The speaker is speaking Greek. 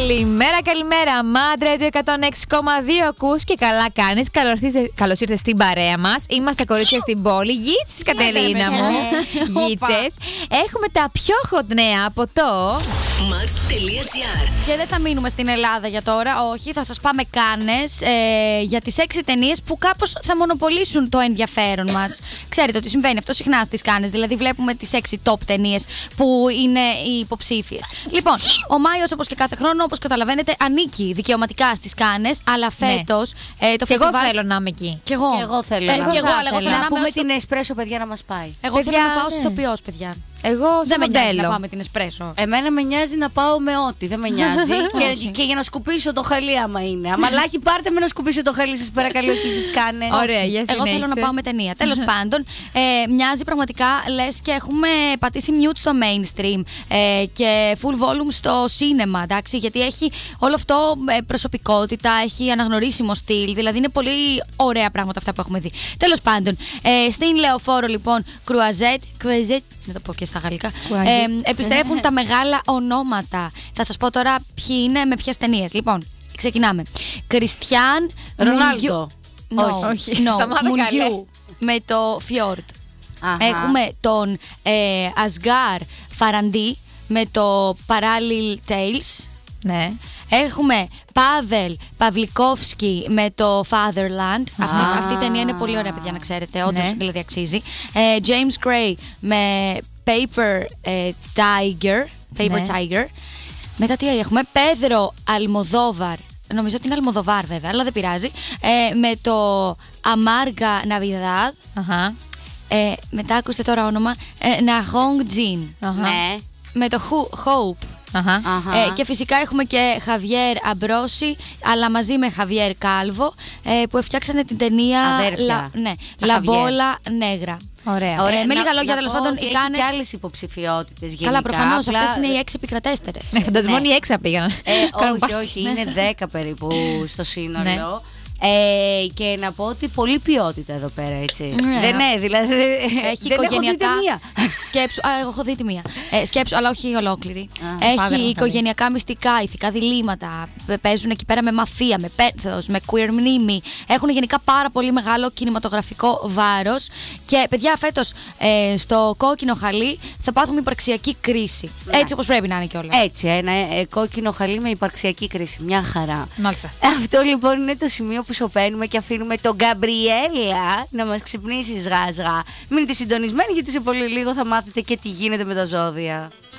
Καλημέρα, καλημέρα. Μάντρα Radio 106,2 ακούς και καλά κάνεις. Καλώς ήρθες στην παρέα μας. Είμαστε κορίτσια στην πόλη. Γίτσες, Κατερίνα μου. Γίτσες. Έχουμε τα πιο hot νέα από το Mart.gr. Και δεν θα μείνουμε στην Ελλάδα για τώρα. Όχι, θα σας πάμε Κάνες για τις 6 ταινίες που κάπως θα μονοπολίσουν το ενδιαφέρον μας. Ξέρετε ότι συμβαίνει αυτό συχνά στις Κάνες. Δηλαδή, βλέπουμε τις 6 top ταινίες που είναι οι υποψήφιες. Λοιπόν, ο Μάιος, όπως και κάθε χρόνο, όπως καταλαβαίνετε, ανήκει δικαιωματικά στις Κάνες. Αλλά φέτος το και φεστιβάλ. εγώ θέλω να είμαι εκεί. Κι εγώ θέλω να πούμε την Εσπρέσο, παιδιά, να μας πάει. Εγώ θέλω να πάω ως ηθοποιός, παιδιά. Εγώ δεν με νοιάζει μοντέλο. να πάμε την Εσπρέσο. Εμένα με νοιάζει να πάω με ό,τι, δεν με νοιάζει. και για να σκουπίσω το χαλί, άμα είναι. Αμαλάκι, πάρτε με να σκουπίσω το χαλί, σας παρακαλώ, εκεί στις Κάνες. Ωραία, για Εγώ θέλω να πάω με ταινία. Τέλος πάντων, μοιάζει πραγματικά λες και έχουμε πατήσει mute στο mainstream και full volume στο cinema, εντάξει, γιατί έχει όλο αυτό προσωπικότητα, έχει αναγνωρίσιμο στυλ, δηλαδή είναι πολύ ωραία πράγματα αυτά που έχουμε δει. Τέλος πάντων, στην Λεωφόρο λοιπόν, Κρουαζέτ, να το πω και στα γαλλικά, επιστρέφουν τα μεγάλα ονόματα. Θα σας πω τώρα ποιοι είναι με ποιες ταινίες. Λοιπόν, ξεκινάμε. Κριστιαν Ρονάλντο. Όχι, σταμάτα καλέ. Με το Fjord. Έχουμε τον Ασγκάρ Φαραντί με το Parallel Tales. Ναι. Έχουμε Πάβελ Παυλικόφσκι με το Fatherland. Αυτή η ταινία είναι πολύ ωραία, παιδιά, να ξέρετε. Όντως, δηλαδή αξίζει. James Gray με Paper Tiger. Μετά τι έχουμε? Πέδρο Αλμοδόβαρ. Νομίζω ότι είναι Αλμοδοβάρ, βέβαια, αλλά δεν πειράζει. Με το Amarga Navidad. Μετά ακούστε τώρα όνομα. Nahong Jin. Ναι. Με το Hope. Και φυσικά έχουμε και Χαβιέρ Αμπρόση, αλλά μαζί με Χαβιέρ Κάλβο, που φτιάξανε την ταινία Λαμπόλα Νέγρα. Ωραία. Με λίγα λόγια, τέλος πάντων, οι Κάνες. Και άλλες υποψηφιότητες γενικά. Καλά, προφανώς, αυτές είναι οι 6 επικρατέστερες. Φαντασμόν οι 6 πήγαν. Όχι, είναι 10 περίπου στο σύνολο. Και να πω ότι πολλή ποιότητα εδώ πέρα, έτσι. Δηλαδή. Έχει δεν οικογενειακά. Έχω δει μία. Σκέψου. Εγώ έχω δει τη μία. Σκέψου, αλλά όχι ολόκληρη. Έχει οικογενειακά μυστικά, ηθικά διλήμματα. Παίζουν εκεί πέρα με μαφία, με πένθος, με queer μνήμη. Έχουν γενικά πάρα πολύ μεγάλο κινηματογραφικό βάρος. Και παιδιά, φέτος στο κόκκινο χαλί θα πάθουμε υπαρξιακή κρίση. Έτσι όπως πρέπει να είναι κιόλας. Έτσι, ένα κόκκινο χαλί με υπαρξιακή κρίση. Μια χαρά. Μάλιστα. Αυτό λοιπόν είναι το σημείο που σωπαίνουμε και αφήνουμε τον Γκαμπριέλα να μας ξυπνήσει σγά-σγά. Μείνετε συντονισμένοι, γιατί σε πολύ λίγο θα μάθετε και τι γίνεται με τα ζώδια.